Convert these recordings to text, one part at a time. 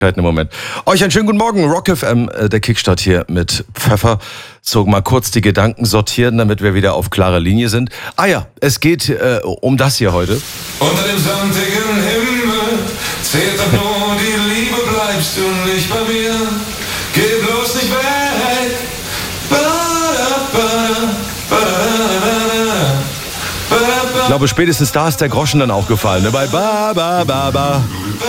im Moment. Euch einen schönen guten Morgen. Rock FM, der Kickstart hier mit Pfeffer. So, mal kurz die Gedanken sortieren, damit wir wieder auf klarer Linie sind. Ah ja, es geht um das hier heute. Unter dem sonnigen Himmel zählt doch nur die Liebe, bleibst du nicht bei mir. Geh bloß nicht weg. Ich glaube, spätestens da ist der Groschen dann auch gefallen. Ne? Bei ba, ba, ba, ba.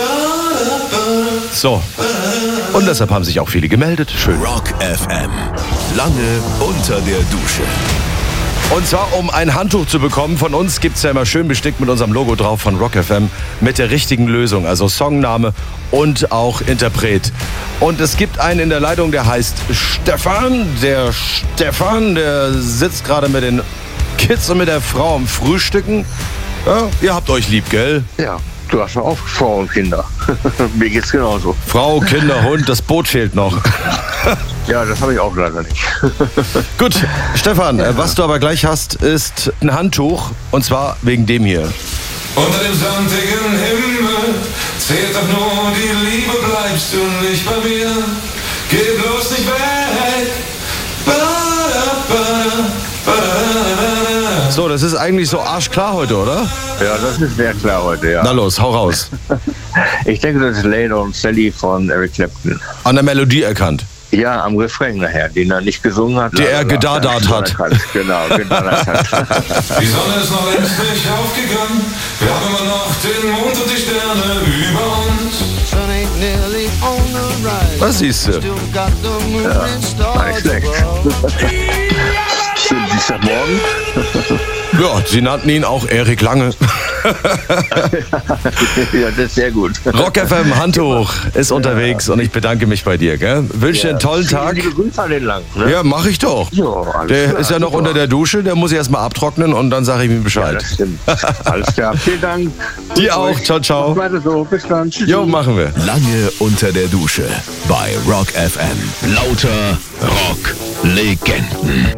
So. Und deshalb haben sich auch viele gemeldet. Schön. Rock FM. Lange unter der Dusche. Und zwar, um ein Handtuch zu bekommen. Von uns gibt es ja immer schön bestickt mit unserem Logo drauf von Rock FM. Mit der richtigen Lösung. Also Songname und auch Interpret. Und es gibt einen in der Leitung, der heißt Stefan. Der Stefan, der sitzt gerade mit den Kids und mit der Frau am Frühstücken. Ja, ihr habt euch lieb, gell? Ja, du hast doch auch Frau und Kinder. Mir geht's genauso. Frau, Kinder, Hund, das Boot fehlt noch. Ja, das habe ich auch leider nicht. Gut, Stefan, was du aber gleich hast, ist ein Handtuch. Und zwar wegen dem hier. Unter dem sonnigen Himmel zählt doch nur die Liebe, bleibst du nicht bei mir. Geh bloß nicht weg. So, das ist eigentlich so arschklar heute, oder? Ja, das ist sehr klar heute, ja. Na los, hau raus. Ich denke, das ist Lady und Sally von Eric Clapton. An der Melodie erkannt. Ja, am Refrain nachher, den er nicht gesungen hat. Der er gedadat hat. Genau, gedadat hat. Die Sonne ist noch längst nicht aufgegangen. Wir haben immer noch den Mond und die Sterne über uns. Was siehst du? War nicht schlecht. Dienstagmorgen. Ja, sie nannten ihn auch Erik Lange. Ja, das ist sehr gut. Rock FM Handtuch ist unterwegs und ich bedanke mich bei dir. Gell? Wünsche dir einen tollen Tag. Liebe Grüße an den Lang. Ne? Ja, mach ich doch. Ja, alles Der klar, ist ja noch super. unter der Dusche, der muss ich erstmal abtrocknen und dann sage ich ihm Ja, Bescheid. das stimmt. Alles klar. Vielen Dank. Dir auch. Ciao, ciao. Weiter so. Bis dann. Tschüss. Jo, machen wir. Lange unter der Dusche bei Rock FM. Lauter Rock-Legenden.